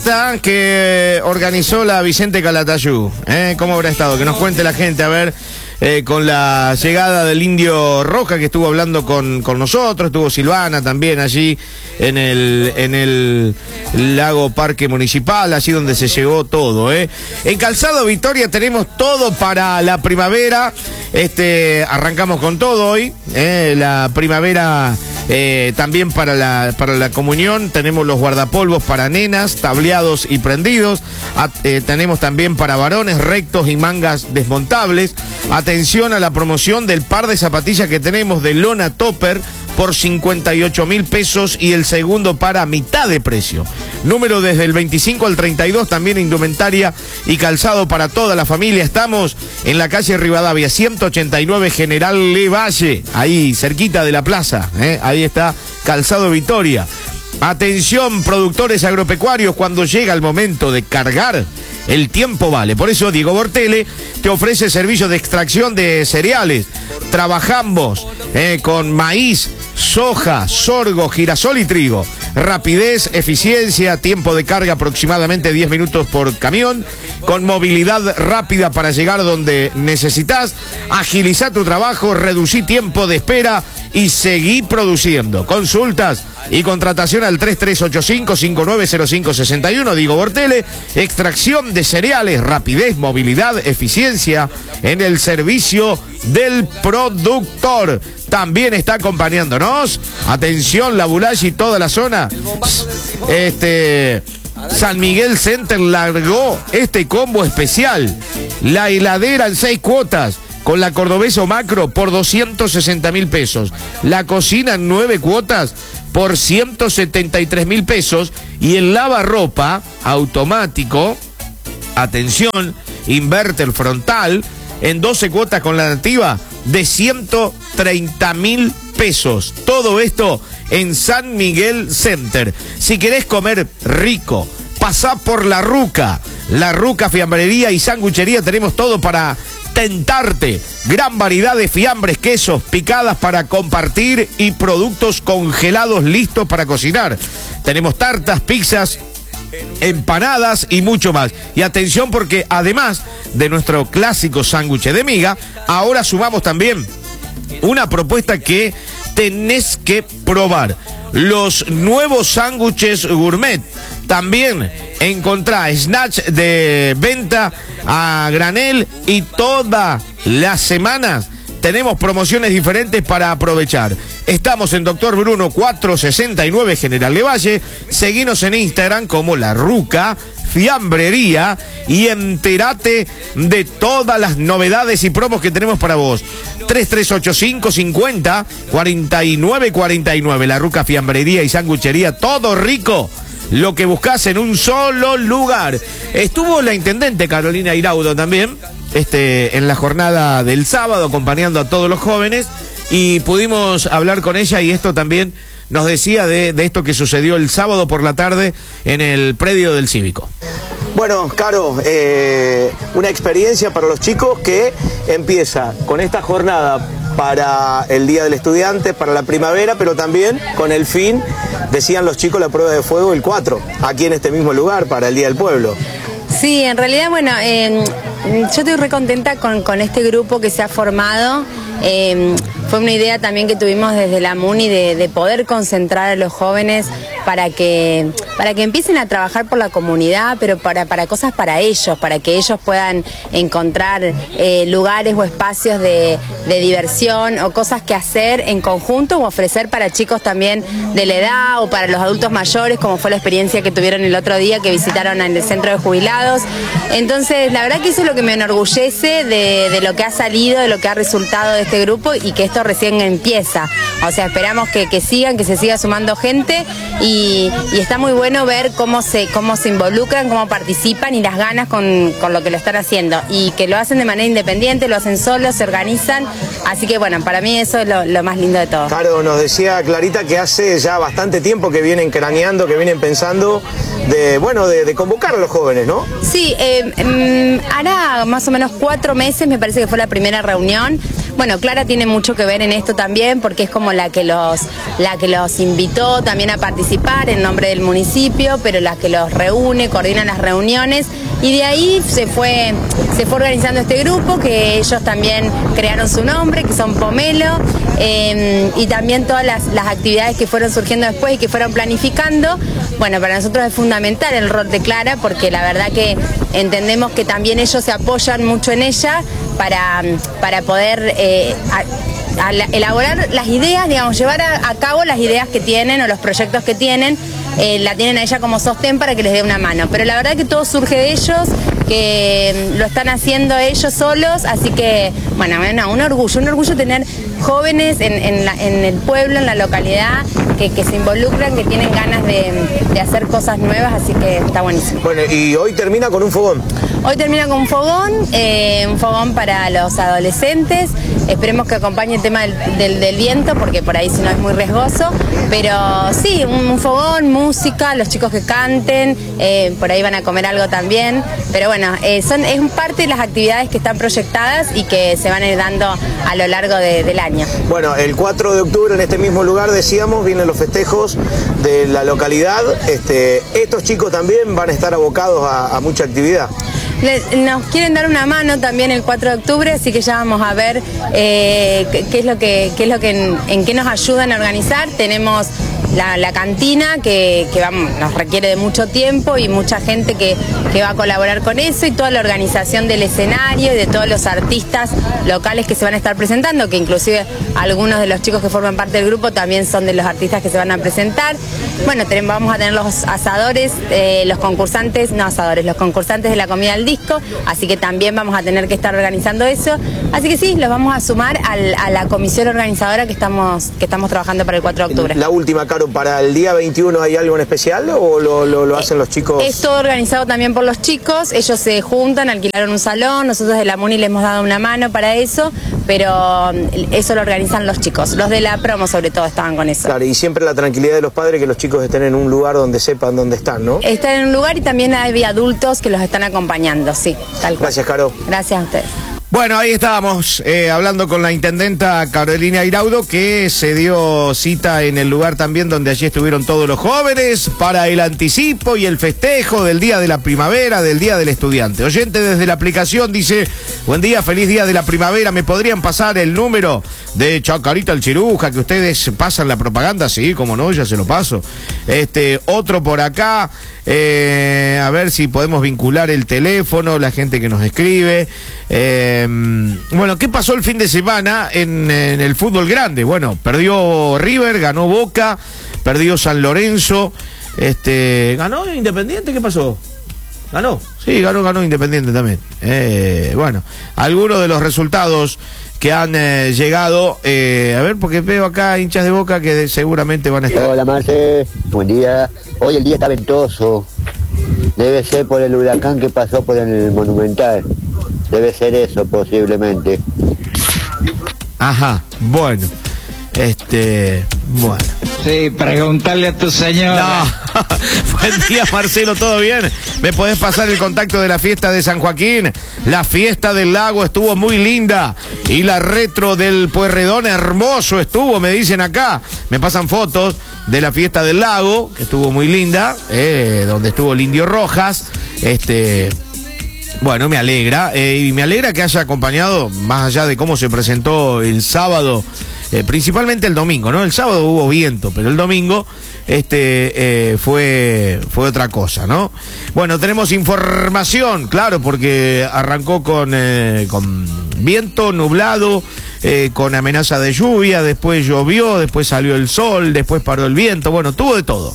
Que organizó la Vicente Calatayud, ¿cómo habrá estado? Que nos cuente la gente, a ver, con la llegada del Indio Roja, que estuvo hablando con nosotros, estuvo Silvana también allí en el Lago Parque Municipal, allí donde se llegó todo, En Calzado Victoria tenemos todo para la primavera, arrancamos con todo hoy, la primavera. También para la comunión tenemos los guardapolvos para nenas, tableados y prendidos. Tenemos también para varones rectos y mangas desmontables. Atención a la promoción del par de zapatillas que tenemos de lona topper por 58.000 pesos y el segundo para mitad de precio. Número desde el 25 al 32, también indumentaria y calzado para toda la familia. Estamos en la calle Rivadavia, 189 General Levalle, ahí cerquita de la plaza, ahí está Calzado Victoria. Atención, productores agropecuarios, cuando llega el momento de cargar, el tiempo vale. Por eso Diego Bortele te ofrece servicios de extracción de cereales. Trabajamos con maíz, soja, sorgo, girasol y trigo. Rapidez, eficiencia, tiempo de carga aproximadamente 10 minutos por camión, con movilidad rápida para llegar donde necesitas. Agiliza tu trabajo, reducí tiempo de espera y seguí produciendo. Consultas y contratación al 3385-590561. Diego Bortele, extracción de cereales, rapidez, movilidad, eficiencia en el servicio del productor. También está acompañándonos, atención, La Bulaya y toda la zona. San Miguel Center largó este combo especial. La heladera en 6 cuotas, con la Cordobeso Macro por 260.000 pesos. La cocina en 9 cuotas por 173.000 pesos. Y el lavarropa automático, atención, inverter frontal, en 12 cuotas con la nativa de 130.000 pesos. Todo esto en San Miguel Center. Si querés comer rico, pasá por La Ruca Fiambrería y Sanguchería. Tenemos todo para tentarte. Gran variedad de fiambres, quesos, picadas para compartir y productos congelados listos para cocinar. Tenemos tartas, pizzas, empanadas y mucho más. Y atención, porque además de nuestro clásico sándwich de miga, ahora sumamos también una propuesta que tenés que probar: los nuevos sándwiches gourmet. También encontrá snacks de venta a granel y todas las semanas tenemos promociones diferentes para aprovechar. Estamos en Doctor Bruno 469 General Levalle. Seguinos en Instagram como La Ruca Fiambrería y entérate de todas las novedades y promos que tenemos para vos. 3385-50-4949. La Ruca Fiambrería y Sanguchería, todo rico. Lo que buscas en un solo lugar. Estuvo la intendente Carolina Iraudo también en la jornada del sábado, acompañando a todos los jóvenes, y pudimos hablar con ella, y esto también nos decía de esto que sucedió el sábado por la tarde en el predio del Cívico. Bueno, Caro, una experiencia para los chicos que empieza con esta jornada para el Día del Estudiante, para la primavera, pero también con el fin, decían los chicos, la prueba de fuego el 4, aquí en este mismo lugar, para el Día del Pueblo. Sí, en realidad, bueno, yo estoy re contenta con este grupo que se ha formado. Fue una idea también que tuvimos desde la MUNI de poder concentrar a los jóvenes para que empiecen a trabajar por la comunidad, pero para cosas para ellos, para que ellos puedan encontrar lugares o espacios de diversión o cosas que hacer en conjunto, o ofrecer para chicos también de la edad o para los adultos mayores, como fue la experiencia que tuvieron el otro día que visitaron en el centro de jubilados. Entonces, la verdad que eso es lo que me enorgullece de lo que ha salido, de lo que ha resultado de este grupo, y que esto recién empieza. O sea, esperamos que sigan, que se siga sumando gente, y está muy bueno ver cómo se involucran, cómo participan y las ganas con lo que lo están haciendo, y que lo hacen de manera independiente, lo hacen solos, se organizan. Así que bueno, para mí eso es lo más lindo de todo. Claro, nos decía Clarita que hace ya bastante tiempo que vienen craneando, que vienen pensando de convocar a los jóvenes, ¿no? Sí, hará más o menos 4 meses, me parece que fue la primera reunión. Bueno, Clara tiene mucho que ver en esto también, porque es como la que los invitó también a participar en nombre del municipio, pero la que los reúne, coordina las reuniones, y de ahí se fue organizando este grupo, que ellos también crearon su nombre, que son Pomelo, y también todas las actividades que fueron surgiendo después y que fueron planificando. Bueno, para nosotros es fundamental el rol de Clara, porque la verdad que entendemos que también ellos se apoyan mucho en ella para poder elaborar las ideas, digamos, llevar a cabo las ideas que tienen o los proyectos que tienen. La tienen a ella como sostén para que les dé una mano, pero la verdad que todo surge de ellos, que lo están haciendo ellos solos, así que, bueno, un orgullo tener jóvenes en el pueblo, en la localidad, que se involucran, que tienen ganas de hacer cosas nuevas, así que está buenísimo. Bueno, y hoy termina con un fogón. Hoy termina con un fogón para los adolescentes. Esperemos que acompañe el tema del viento, porque por ahí si no es muy riesgoso, pero sí, un fogón, música, los chicos que canten, por ahí van a comer algo también, pero bueno, es parte de las actividades que están proyectadas y que se van a ir dando a lo largo del año. Bueno, el 4 de octubre en este mismo lugar, decíamos, vienen los festejos de la localidad. Estos chicos también van a estar abocados a mucha actividad. Nos quieren dar una mano también el 4 de octubre, así que ya vamos a ver qué es lo que en qué nos ayudan a organizar. Tenemos la cantina que nos requiere de mucho tiempo y mucha gente que va a colaborar con eso, y toda la organización del escenario y de todos los artistas locales que se van a estar presentando, que inclusive algunos de los chicos que forman parte del grupo también son de los artistas que se van a presentar. Bueno, vamos a tener los asadores, los concursantes de la comida del disco, así que también vamos a tener que estar organizando eso. Así que sí, los vamos a sumar a la comisión organizadora que estamos trabajando para el 4 de octubre. La última, Caro, ¿para el día 21 hay algo en especial o lo hacen los chicos? Es todo organizado también por los chicos, ellos se juntan, alquilaron un salón, nosotros de la MUNI les hemos dado una mano para eso, pero eso lo organizan los chicos, los de la promo sobre todo estaban con eso. Claro, y siempre la tranquilidad de los padres, que los chicos estén en un lugar donde sepan dónde están, ¿no? Están en un lugar y también hay adultos que los están acompañando, sí, tal cual. Gracias, Caro. Gracias a ustedes. Bueno, ahí estábamos hablando con la intendenta Carolina Iraudo, que se dio cita en el lugar también donde allí estuvieron todos los jóvenes para el anticipo y el festejo del Día de la Primavera, del Día del Estudiante. Oyente desde la aplicación dice: buen día, feliz Día de la Primavera, ¿me podrían pasar el número de Chacarita el Chiruja, que ustedes pasan la propaganda? Sí, como no, ya se lo paso. Otro por acá, a ver si podemos vincular el teléfono, la gente que nos escribe. Bueno, ¿qué pasó el fin de semana en el fútbol grande? Bueno, perdió River, ganó Boca, perdió San Lorenzo, ganó Independiente, ¿qué pasó? ¿Ganó? Sí, ganó Independiente también. Bueno, algunos de los resultados que han llegado, a ver, porque veo acá hinchas de Boca que seguramente van a estar. Hola, Marce, buen día. Hoy el día está ventoso, debe ser por el huracán que pasó por el Monumental. Debe ser eso, posiblemente. Ajá, bueno. Bueno. Sí, preguntarle a tu señora. No. Buen día, Marcelo, ¿todo bien? ¿Me podés pasar el contacto de la fiesta de San Joaquín? La fiesta del lago estuvo muy linda. Y la retro del Pueyrredón hermoso estuvo, me dicen acá. Me pasan fotos de la fiesta del lago, que estuvo muy linda, donde estuvo el Indio Rojas. Bueno, me alegra, y me alegra que haya acompañado, más allá de cómo se presentó el sábado, principalmente el domingo, ¿no? El sábado hubo viento, pero el domingo fue otra cosa, ¿no? Bueno, tenemos información, claro, porque arrancó con viento, nublado, con amenaza de lluvia, después llovió, después salió el sol, después paró el viento, bueno, tuvo de todo.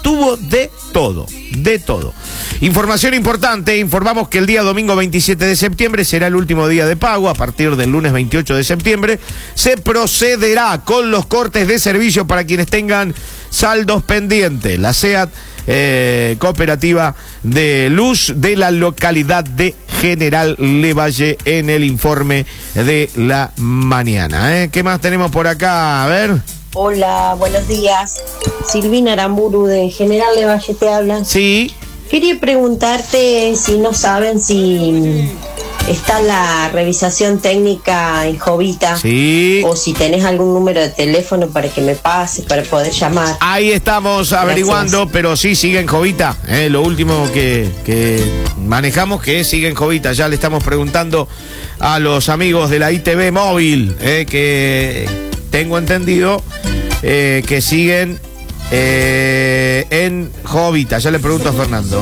Información importante, informamos que el día domingo 27 de septiembre será el último día de pago. A partir del lunes 28 de septiembre se procederá con los cortes de servicio para quienes tengan saldos pendientes. La SEAT Cooperativa de Luz de la localidad de General Levalle en el informe de la mañana. ¿Qué más tenemos por acá? A ver. Hola, buenos días. Silvina Aramburu de General Levalle te habla. Sí. Quería preguntarte si no saben si está la revisación técnica en Jovita. Sí. O si tenés algún número de teléfono para que me pase, para poder llamar. Ahí estamos averiguando, Gracias. pero sí, sigue en Jovita. Lo último que manejamos que sigue en Jovita. Ya le estamos preguntando a los amigos de la ITV móvil, que tengo entendido que siguen en Jovita. Ya le pregunto a Fernando.